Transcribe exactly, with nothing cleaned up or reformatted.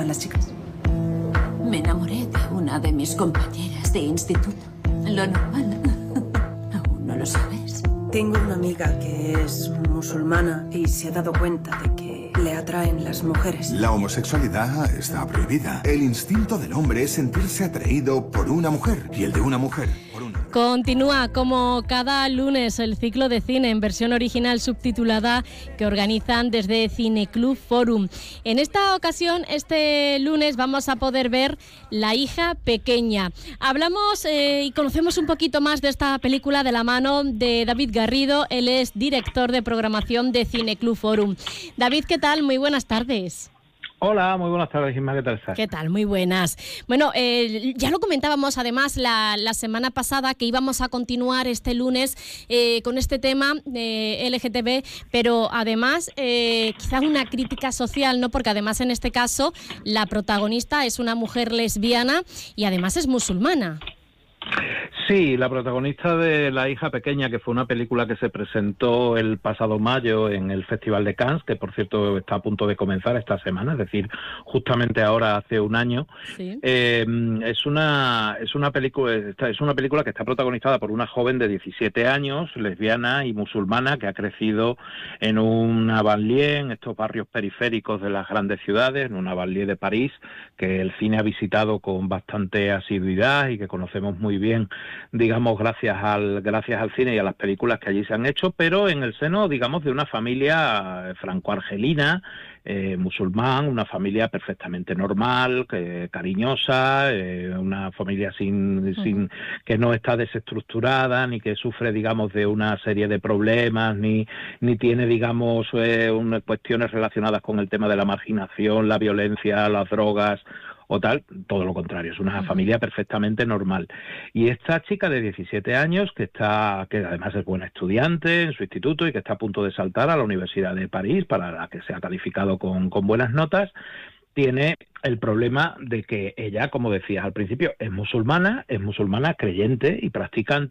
las chicas? Me enamoré de una de mis compañeras de instituto. Lo normal. Aún no lo sabes. Tengo una amiga que es musulmana y se ha dado cuenta de que le atraen las mujeres. La homosexualidad está prohibida. El instinto del hombre es sentirse atraído por una mujer y el de una mujer por una. Continúa como cada lunes el ciclo de cine en versión original subtitulada que organizan desde Cineclub Forum. En esta ocasión, este lunes, vamos a poder ver La hija pequeña. Hablamos eh, y conocemos un poquito más de esta película de la mano de David Garrido. Él es director de programación de Cineclub Forum. David, ¿qué tal? Muy buenas tardes. Hola, muy buenas tardes, Isma, ¿qué tal estás? ¿Qué tal? Muy buenas. Bueno, eh, ya lo comentábamos además la, la semana pasada que íbamos a continuar este lunes eh, con este tema de L G T B, pero además eh, quizá una crítica social, ¿no? Porque además en este caso la protagonista es una mujer lesbiana y además es musulmana. Sí, la protagonista de La hija pequeña, que fue una película que se presentó el pasado mayo en el Festival de Cannes, que por cierto está a punto de comenzar esta semana, es decir, justamente ahora hace un año. Sí. Eh, es una es una película es una película que está protagonizada por una joven de diecisiete años, lesbiana y musulmana, que ha crecido en una banlieue, en estos barrios periféricos de las grandes ciudades, en una banlieue de París, que el cine ha visitado con bastante asiduidad y que conocemos muy bien, digamos, gracias al gracias al cine y a las películas que allí se han hecho, pero en el seno, digamos, de una familia franco-argelina, eh, musulmán, una familia perfectamente normal, que, cariñosa, eh, una familia sin, uh-huh. sin que no está desestructurada, ni que sufre, digamos, de una serie de problemas, ni, ni tiene, digamos, eh, unas cuestiones relacionadas con el tema de la marginación, la violencia, las drogas, o tal, todo lo contrario, es una uh-huh. familia perfectamente normal. Y esta chica de diecisiete años, que está que además es buena estudiante en su instituto y que está a punto de saltar a la Universidad de París, para la que se ha calificado con, con buenas notas, tiene el problema de que ella, como decías al principio, es musulmana, es musulmana creyente y practicante,